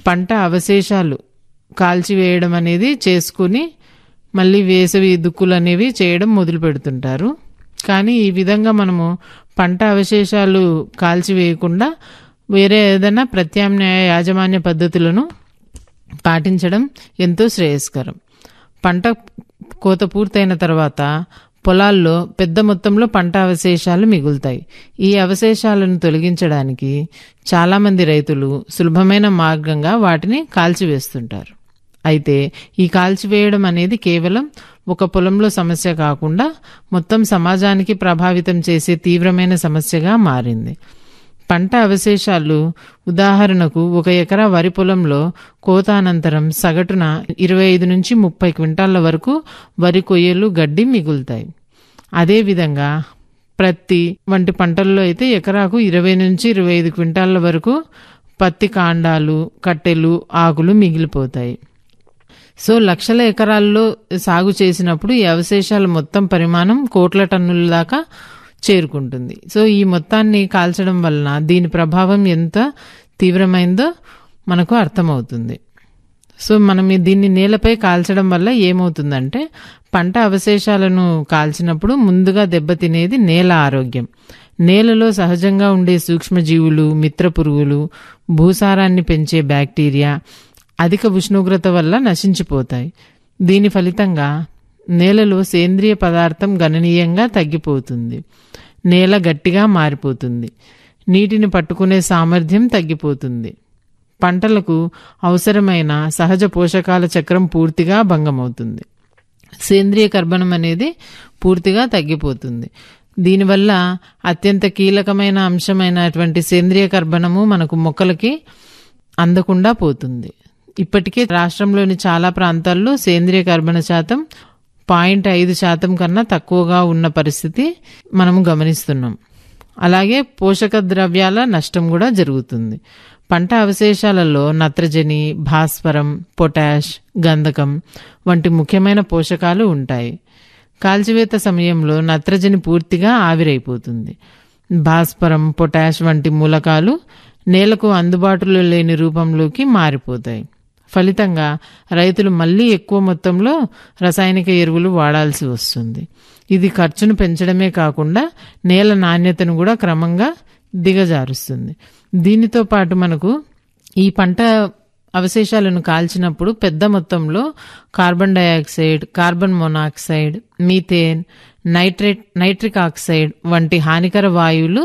పంట అవశేషాలు కాల్చివేయడం అనేది చేసుకుని మళ్ళీ వేసవి దుక్కులు అనేవి చేయడం మొదలు పెడుతుంటారు. కానీ ఈ విధంగా మనము పంట అవశేషాలు కాల్చివేయకుండా వేరే ఏదైనా ప్రత్యామ్నాయ యాజమాన్య పద్ధతులను పాటించడం ఎంతో శ్రేయస్కరం. పంట కోత పూర్తయిన తర్వాత పొలాల్లో పెద్ద మొత్తంలో పంట అవశేషాలు మిగులుతాయి. ఈ అవశేషాలను తొలగించడానికి చాలామంది రైతులు సులభమైన మార్గంగా వాటిని కాల్చివేస్తుంటారు. అయితే ఈ కాల్చివేయడం అనేది కేవలం ఒక పొలంలో సమస్య కాకుండా మొత్తం సమాజానికి ప్రభావితం చేసే తీవ్రమైన సమస్యగా మారింది. పంట అవశేషాలు ఉదాహరణకు 1 ఎకరా వరి పొలంలో కోత అనంతరం సగటున 25 నుంచి 30 క్వింటాళ్ల వరకు వరి కొయ్యలు గడ్డి మిగులుతాయి. అదేవిధంగా ప్రత్తి వంటి పంటల్లో అయితే ఎకరాకు 20 నుంచి 25 క్వింటాళ్ల వరకు పత్తి కాండాలు, కట్టెలు, ఆకులు మిగిలిపోతాయి. సో లక్షల ఎకరాల్లో సాగు చేసినప్పుడు ఈ అవశేషాల మొత్తం పరిమాణం కోట్ల టన్నుల దాకా చేరుకుంటుంది. సో ఈ మొత్తాన్ని కాల్చడం వలన దీని ప్రభావం ఎంత తీవ్రమైందో మనకు అర్థమవుతుంది. సో మనం దీన్ని నేలపై కాల్చడం వల్ల ఏమవుతుందంటే పంట అవశేషాలను కాల్చినప్పుడు ముందుగా దెబ్బతినేది నేల ఆరోగ్యం. నేలలో సహజంగా ఉండే సూక్ష్మజీవులు, మిత్ర పురుగులు, భూసారాన్ని పెంచే బ్యాక్టీరియా అధిక ఉష్ణోగ్రత వల్ల నశించిపోతాయి. దీని ఫలితంగా నేలలో సేంద్రియ పదార్థం గణనీయంగా తగ్గిపోతుంది. నేల గట్టిగా మారిపోతుంది. నీటిని పట్టుకునే సామర్థ్యం తగ్గిపోతుంది. పంటలకు అవసరమైన సహజ పోషకాల చక్రం పూర్తిగా భంగమవుతుంది. సేంద్రియ కర్బనం అనేది పూర్తిగా తగ్గిపోతుంది. దీనివల్ల అత్యంత కీలకమైన అంశమైనటువంటి సేంద్రియ కర్బనము మనకు మొక్కలకి అందకుండా పోతుంది. ఇప్పటికే రాష్ట్రంలోని చాలా ప్రాంతాల్లో సేంద్రియ కర్బన శాతం 0.5% కన్నా తక్కువగా ఉన్న పరిస్థితి మనము గమనిస్తున్నాం. అలాగే పోషక ద్రవ్యాల నష్టం కూడా జరుగుతుంది. పంట అవశేషాలలో నత్రజని, భాస్వరం, పొటాష్, గంధకం వంటి ముఖ్యమైన పోషకాలు ఉంటాయి. కాల్చివేత సమయంలో నత్రజని పూర్తిగా ఆవిరైపోతుంది. భాస్వరం, పొటాష్ వంటి మూలకాలు నేలకు అందుబాటులో లేని రూపంలోకి మారిపోతాయి. ఫలితంగా రైతులు మళ్ళీ ఎక్కువ మొత్తంలో రసాయనిక ఎరువులు వాడాల్సి వస్తుంది. ఇది ఖర్చును పెంచడమే కాకుండా నేల నాణ్యతను కూడా క్రమంగా దిగజారుస్తుంది. దీనితో పాటు మనకు ఈ పంట అవశేషాలను కాల్చినప్పుడు పెద్ద మొత్తంలో carbon dioxide, carbon monoxide, methane, nitric oxide వంటి హానికర వాయువులు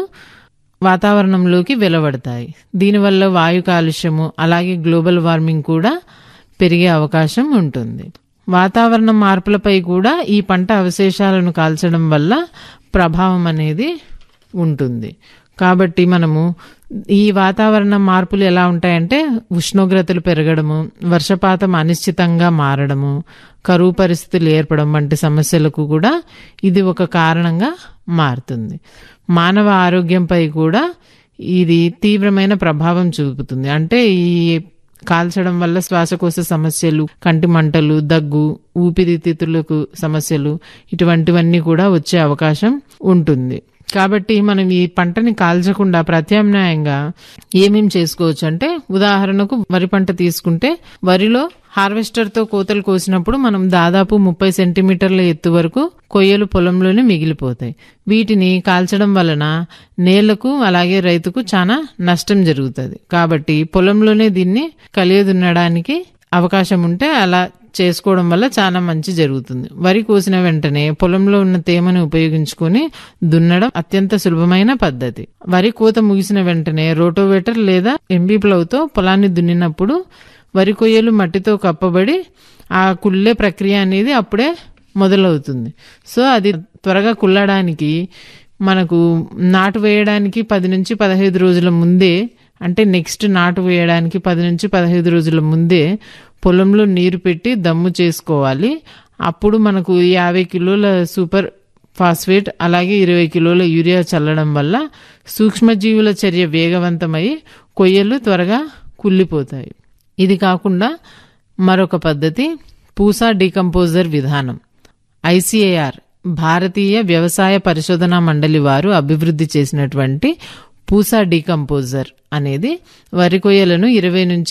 వాతావరణంలోకి వెలువడతాయి. దీనివల్ల వాయు కాలుష్యము అలాగే గ్లోబల్ వార్మింగ్ కూడా పెరిగే అవకాశం ఉంటుంది. వాతావరణ మార్పులపై కూడా ఈ పంట అవశేషాలను కాల్చడం వల్ల ప్రభావం అనేది ఉంటుంది. కాబట్టి మనము ఈ వాతావరణ మార్పులు ఎలా ఉంటాయంటే ఉష్ణోగ్రతలు పెరగడము, వర్షపాతం అనిశ్చితంగా మారడము, కరువు పరిస్థితులు ఏర్పడడం వంటి సమస్యలకు కూడా ఇది ఒక కారణంగా మారుతుంది. మానవ ఆరోగ్యంపై కూడా ఇది తీవ్రమైన ప్రభావం చూపుతుంది. అంటే ఈ కాల్చడం వల్ల శ్వాసకోశ సమస్యలు, కంటి మంటలు, దగ్గు, ఊపిరితిత్తులకు సమస్యలు ఇటువంటివన్నీ కూడా వచ్చే అవకాశం ఉంటుంది. కాబట్టి మనం ఈ పంటని కాల్చకుండా ప్రత్యామ్నాయంగా ఏమేం చేసుకోవచ్చు అంటే ఉదాహరణకు వరి పంట తీసుకుంటే వరిలో హార్వెస్టర్తో కోతలు కోసినప్పుడు మనం దాదాపు 30 సెంటీమీటర్ల ఎత్తు వరకు కొయ్యలు పొలంలోనే మిగిలిపోతాయి. వీటిని కాల్చడం వలన నేలకు అలాగే రైతుకు చాలా నష్టం జరుగుతుంది. కాబట్టి పొలంలోనే దీన్ని కలియదున్నడానికి అవకాశం ఉంటే అలా చేసుకోవడం వల్ల చాలా మంచి జరుగుతుంది. వరి కోసిన వెంటనే పొలంలో ఉన్న తేమను ఉపయోగించుకొని దున్నడం అత్యంత సులభమైన పద్ధతి. వరి కోత ముగిసిన వెంటనే రోటోవేటర్ లేదా ఎంబీ ప్లౌతో పొలాన్ని దున్నినప్పుడు వరి కొయ్యలు మట్టితో కప్పబడి ఆ కుళ్ళే ప్రక్రియ అనేది అప్పుడే మొదలవుతుంది. సో అది త్వరగా కుళ్ళడానికి మనకు నాటు వేయడానికి 10 నుంచి 15 రోజుల ముందే, అంటే నెక్స్ట్ నాటు వేయడానికి 10 నుంచి 15 రోజుల ముందే పొలంలో నీరు పెట్టి దమ్ము చేసుకోవాలి. అప్పుడు మనకు 50 కిలోల సూపర్ ఫాస్ఫేట్ అలాగే 20 కిలోల యూరియా చల్లడం వల్ల సూక్ష్మజీవుల చర్య వేగవంతమై కొయ్యలు త్వరగా కుళ్ళిపోతాయి. ఇది కాకుండా మరొక పద్ధతి పూసా డీకంపోజర్ విధానం. ICAR భారతీయ వ్యవసాయ పరిశోధనా మండలి వారు అభివృద్ధి చేసినటువంటి పూసా డీకంపోజర్ అనేది వరి కొయ్యలను 20 నుంచి